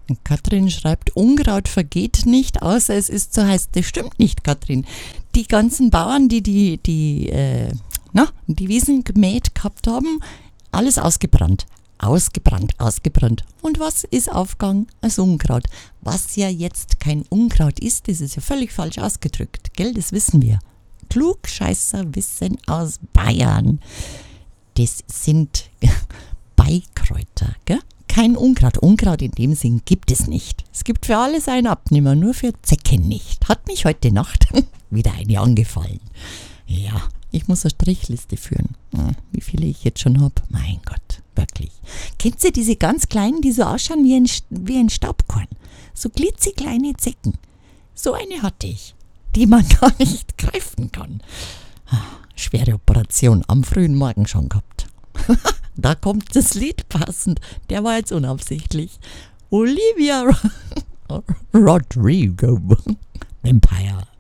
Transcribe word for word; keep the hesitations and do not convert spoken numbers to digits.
Und Katrin schreibt, Unkraut vergeht nicht, außer es ist zu heiß. Das stimmt nicht, Katrin. Die ganzen Bauern, die die, die, äh, na, die Wiesen gemäht gehabt haben, alles ausgebrannt. Ausgebrannt, ausgebrannt. Und was ist aufgegangen? Als Unkraut. Was ja jetzt kein Unkraut ist, das ist ja völlig falsch ausgedrückt. Gell, das wissen wir. Klugscheißer wissen aus Bayern. Das sind Beikräuter, gell? Kein Unkraut. Unkraut in dem Sinn gibt es nicht. Es gibt für alles einen Abnehmer, nur für Zecken nicht. Hat mich heute Nacht wieder eine angefallen. Ja, ich muss eine Strichliste führen. Wie viele ich jetzt schon habe. Mein Gott, wirklich. Kennt ihr diese ganz kleinen, die so ausschauen wie ein, wie ein Staubkorn? So klitzekleine Zecken. So eine hatte ich, die man gar nicht greifen kann. Schwere Operation am frühen Morgen schon gehabt. Da kommt das Lied passend. Der war jetzt unabsichtlich. Olivia Rodrigo. Vampire.